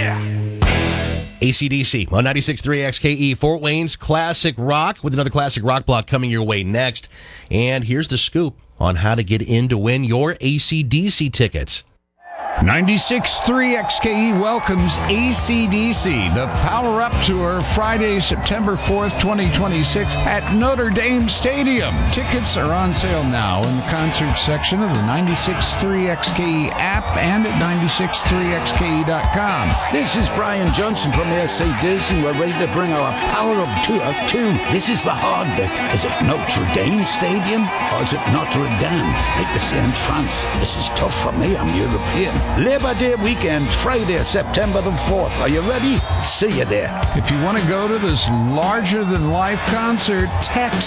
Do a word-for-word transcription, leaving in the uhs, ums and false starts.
Yeah. A C D C on ninety-six point three X K E, Fort Wayne's Classic Rock, with another Classic Rock block coming your way next. And here's the scoop on how to get in to win your A C D C tickets. ninety-six point three X K E welcomes A C D C, the Power Up Tour, Friday, September fourth, twenty twenty-six at Notre Dame Stadium. Tickets are on sale now in the concert section of the ninety-six point three X K E app and at ninety-six point three X K E dot com. This is Brian Johnson from A C D C. We're ready to bring our Power Up Tour to. This is the hard bit. Is it Notre Dame Stadium or is it Notre Dame? Like they say in France. This is tough for me. I'm European. Labor Day weekend, Friday, September the fourth. Are you ready? See you there. If you want to go to this larger-than-life concert, text